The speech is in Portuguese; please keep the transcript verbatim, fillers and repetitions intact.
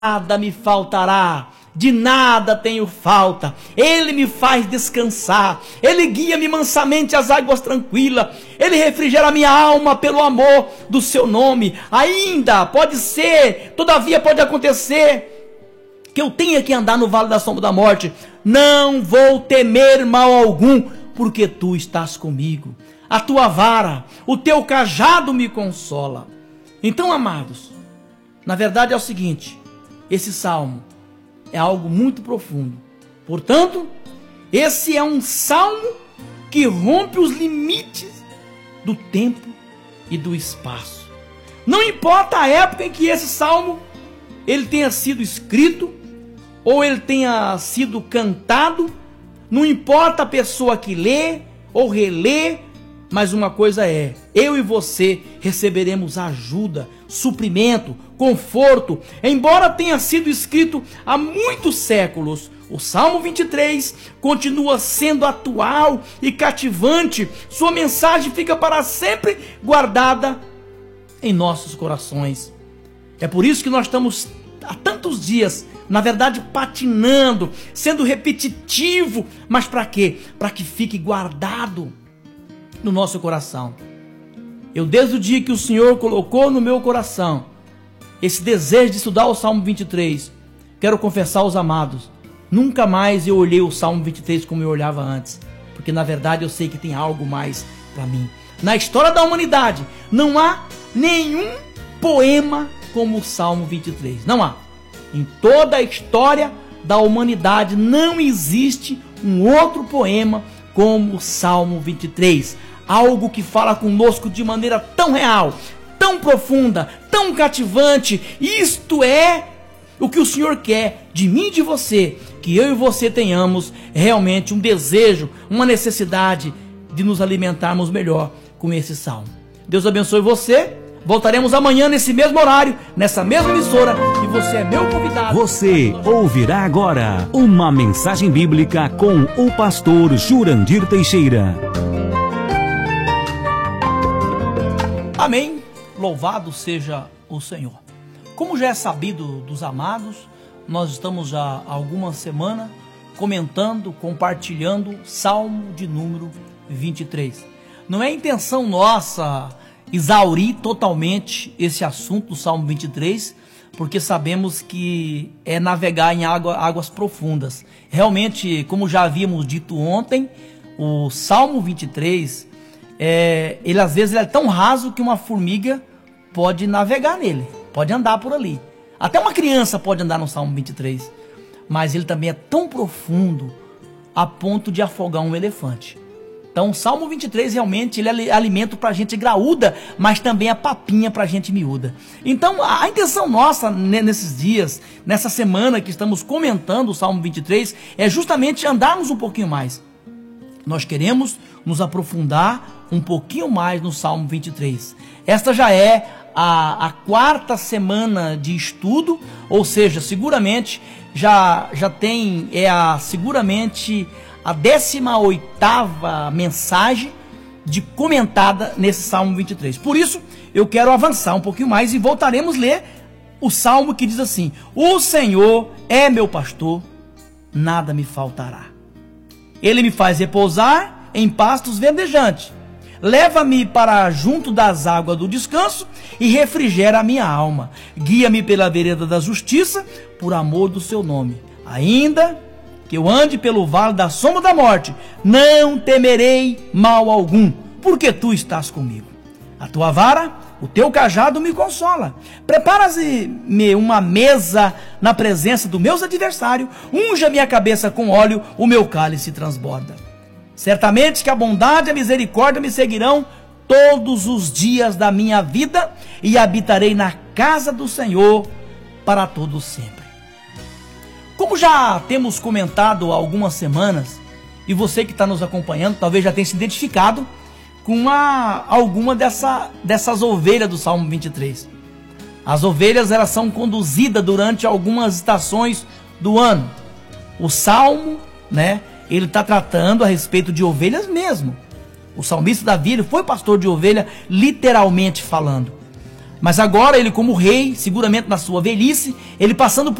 nada me faltará, de nada tenho falta. Ele me faz descansar, Ele guia-me mansamente às águas tranquilas, Ele refrigera minha alma pelo amor do seu nome. Ainda pode ser, todavia pode acontecer que eu tenha que andar no vale da sombra da morte, não vou temer mal algum, porque tu estás comigo. A tua vara, o teu cajado me consola. Então, amados, na verdade é o seguinte, esse salmo é algo muito profundo. Portanto, esse é um salmo que rompe os limites do tempo e do espaço. Não importa a época em que esse salmo ele tenha sido escrito ou ele tenha sido cantado, não importa a pessoa que lê ou relê, mas uma coisa é, eu e você receberemos ajuda, suprimento, conforto. Embora tenha sido escrito há muitos séculos, o Salmo vinte e três continua sendo atual e cativante. Sua mensagem fica para sempre guardada em nossos corações. É por isso que nós estamos há tantos dias, na verdade, patinando, sendo repetitivo. Mas para quê? Para que fique guardado no nosso coração. Eu, desde o dia que o Senhor colocou no meu coração esse desejo de estudar o Salmo vinte e três, quero confessar aos amados, nunca mais eu olhei o Salmo vinte e três como eu olhava antes, porque na verdade eu sei que tem algo mais para mim. Na história da humanidade não há nenhum poema como o Salmo vinte e três, não há. Em toda a história da humanidade não existe um outro poema como o Salmo vinte e três. Algo que fala conosco de maneira tão real, tão profunda, tão cativante. Isto é o que o Senhor quer de mim e de você, que eu e você tenhamos realmente um desejo, uma necessidade de nos alimentarmos melhor com esse salmo. Deus abençoe você. Voltaremos amanhã nesse mesmo horário, nessa mesma emissora, e você é meu convidado. Você ouvirá agora uma mensagem bíblica com o pastor Jurandir Teixeira. Amém. Louvado seja o Senhor. Como já é sabido dos amados, nós estamos já há alguma semana comentando, compartilhando Salmo de número vinte e três. Não é intenção nossa exaurir totalmente esse assunto do Salmo vinte e três, porque sabemos que é navegar em água, águas profundas. Realmente, como já havíamos dito ontem, o Salmo vinte e três, é, ele às vezes ele é tão raso que uma formiga pode navegar nele, pode andar por ali. Até uma criança pode andar no Salmo vinte e três, mas ele também é tão profundo a ponto de afogar um elefante. Então o Salmo vinte e três realmente ele é alimento para gente graúda, mas também é papinha para gente miúda. Então a, a intenção nossa nesses dias, nessa semana que estamos comentando o Salmo vinte e três, é justamente andarmos um pouquinho mais. Nós queremos nos aprofundar um pouquinho mais no Salmo vinte e três. Esta já é a, a quarta semana de estudo, ou seja, seguramente já, já tem, é a, seguramente a décima oitava mensagem de comentada nesse Salmo vinte e três. Por isso, eu quero avançar um pouquinho mais e voltaremos a ler o Salmo que diz assim: o Senhor é meu pastor, nada me faltará. Ele me faz repousar em pastos verdejantes, leva-me para junto das águas do descanso e refrigera a minha alma. Guia-me pela vereda da justiça, por amor do seu nome. Ainda que eu ande pelo vale da sombra da morte, não temerei mal algum, porque tu estás comigo. A tua vara, o teu cajado me consola. Preparas-me uma mesa na presença dos meus adversários, unja minha cabeça com óleo, o meu cálice transborda. Certamente que a bondade e a misericórdia me seguirão todos os dias da minha vida, e habitarei na casa do Senhor para todo sempre. Como já temos comentado há algumas semanas, e você que está nos acompanhando talvez já tenha se identificado com uma, alguma dessa, dessas ovelhas do Salmo vinte e três. As ovelhas elas são conduzidas durante algumas estações do ano. O Salmo, né, ele está tratando a respeito de ovelhas mesmo. O salmista Davi ele foi pastor de ovelha, literalmente falando. Mas agora ele como rei, seguramente na sua velhice, ele passando